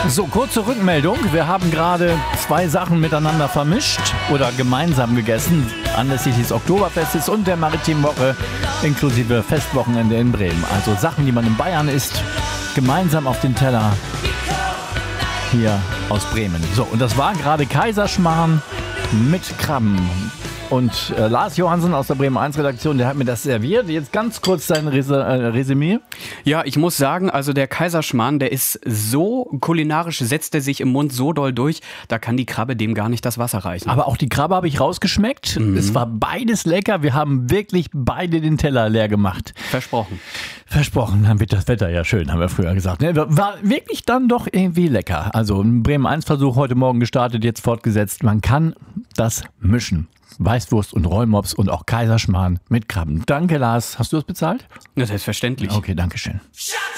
So, kurze Rückmeldung. Wir haben gerade 2 Sachen miteinander vermischt oder gemeinsam gegessen anlässlich des Oktoberfestes und der Maritimen Woche inklusive Festwochenende in Bremen. Also Sachen, die man in Bayern isst, gemeinsam auf den Teller hier aus Bremen. So, und das war gerade Kaiserschmarrn mit Krabben. Und Lars Johansen aus der Bremen 1 Redaktion, der hat mir das serviert. Jetzt ganz kurz sein Resümee. Ja, ich muss sagen, also der Kaiserschmarrn, der ist so kulinarisch, setzt er sich im Mund so doll durch, da kann die Krabbe dem gar nicht das Wasser reichen. Aber auch die Krabbe habe ich rausgeschmeckt. Es war beides lecker. Wir haben wirklich beide den Teller leer gemacht. Versprochen. Versprochen, dann wird das Wetter ja schön, haben wir früher gesagt. Ne? War wirklich dann doch irgendwie lecker. Also ein Bremen 1 Versuch heute Morgen gestartet, jetzt fortgesetzt. Man kann das mischen. Weißwurst und Rollmops und auch Kaiserschmarrn mit Krabben. Danke, Lars. Hast du das bezahlt? Ja, selbstverständlich. Okay, danke schön.